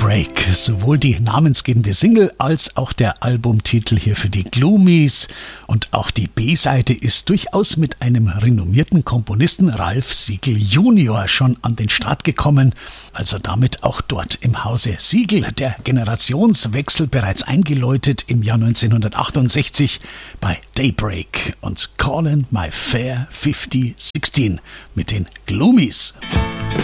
Daybreak, sowohl die namensgebende Single als auch der Albumtitel hier für die Gloomies. Und auch die B-Seite ist durchaus mit einem renommierten Komponisten, Ralph Siegel Jr., schon an den Start gekommen. Also damit auch dort im Hause Siegel der Generationswechsel bereits eingeläutet im Jahr 1968 bei Daybreak und Callin' My Fair 5016 mit den Gloomies.